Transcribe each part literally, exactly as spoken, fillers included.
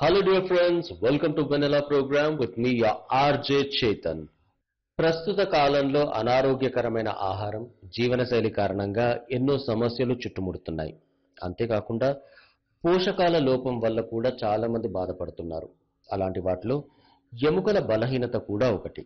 Hello dear friends, welcome to Vanilla program with me your R J Chetan. ప్రస్తుత కాలంలో అనారోగ్యకరమైన ఆహారం, జీవనశైలి కారణంగా ఎన్నో సమస్యలు చుట్టుముడుతున్నాయి. అంతేకాకుండా పోషకాల లోపం వల్ల కూడా చాలా మంది బాధపడుతున్నారు. అలాంటి వాటిలో ఎముకల బలహీనత కూడా ఒకటి.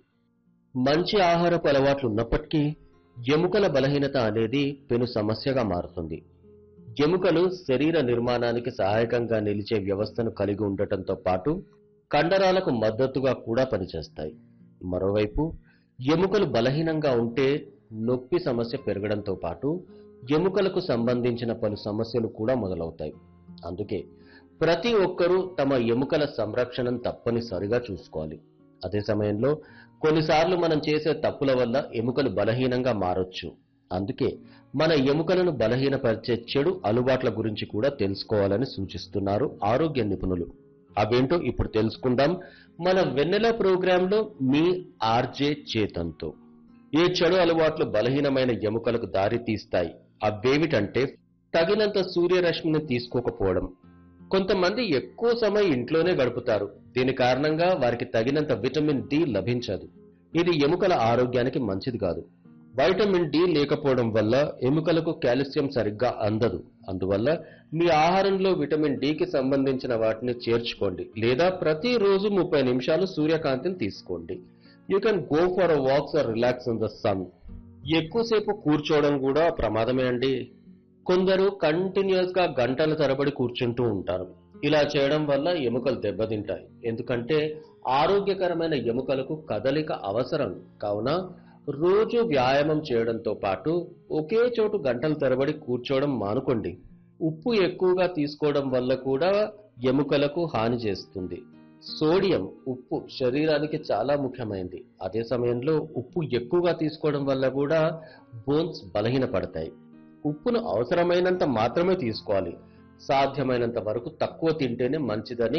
మంచి ఆహారపు అలవాట్లు ఉన్నప్పటికీ ఎముకల బలహీనత అనేది పెను సమస్యగా మారుతుంది. ఎముకలు శరీర నిర్మాణానికి సహాయకంగా నిలిచే వ్యవస్థను కలిగి ఉండటంతో పాటు కండరాలకు మద్దతుగా కూడా పనిచేస్తాయి. మరోవైపు ఎముకలు బలహీనంగా ఉంటే నొప్పి సమస్య పెరగడంతో పాటు ఎముకలకు సంబంధించిన పలు సమస్యలు కూడా మొదలవుతాయి. అందుకే ప్రతి ఒక్కరూ తమ ఎముకల సంరక్షణను తప్పనిసరిగా చూసుకోవాలి. అదే సమయంలో కొన్నిసార్లు మనం చేసే తప్పుల వల్ల ఎముకలు బలహీనంగా మారొచ్చు. అందుకే మన ఎముకలను బలహీనపరిచే చెడు అలవాట్ల గురించి కూడా తెలుసుకోవాలని సూచిస్తున్నారు ఆరోగ్య నిపుణులు. అవేంటో ఇప్పుడు తెలుసుకుందాం మన వెన్నెల ప్రోగ్రాంలో మీ ఆర్జే చేతన్తో. ఏ చెడు అలవాట్లు బలహీనమైన ఎముకలకు దారి తీస్తాయి? అవేమిటంటే తగినంత సూర్యరశ్మిని తీసుకోకపోవడం. కొంతమంది ఎక్కువ సమయం ఇంట్లోనే గడుపుతారు. దీని కారణంగా వారికి తగినంత విటమిన్ డి లభించదు. ఇది ఎముకల ఆరోగ్యానికి మంచిది కాదు. వైటమిన్ డి లేకపోవడం వల్ల ఎముకలకు కాల్షియం సరిగ్గా అందదు. అందువల్ల మీ ఆహారంలో విటమిన్ డికి సంబంధించిన వాటిని చేర్చుకోండి, లేదా ప్రతిరోజు ముప్పై నిమిషాలు సూర్యకాంతిని తీసుకోండి. You can go for a wax are relax in the sun. ఎక్కువసేపు కూర్చోవడం కూడా ప్రమాదమే అండి. కొందరు కంటిన్యూస్ గా గంటల తరబడి కూర్చుంటూ ఉంటారు. ఇలా చేయడం వల్ల ఎముకలు దెబ్బతింటాయి. ఎందుకంటే ఆరోగ్యకరమైన ఎముకలకు కదలిక అవసరం. కావున రోజు వ్యాయామం చేయడంతో పాటు ఒకే చోటు గంటల తరబడి కూర్చోవడం మానుకోండి. ఉప్పు ఎక్కువగా తీసుకోవడం వల్ల కూడా ఎముకలకు హాని చేస్తుంది. సోడియం, ఉప్పు శరీరానికి చాలా ముఖ్యమైనది. అదే సమయంలో ఉప్పు ఎక్కువగా తీసుకోవడం వల్ల కూడా బోన్స్ బలహీనపడతాయి. ఉప్పును అవసరమైనంత మాత్రమే తీసుకోవాలి. సాధ్యమైనంత వరకు తక్కువ తింటేనే మంచిదని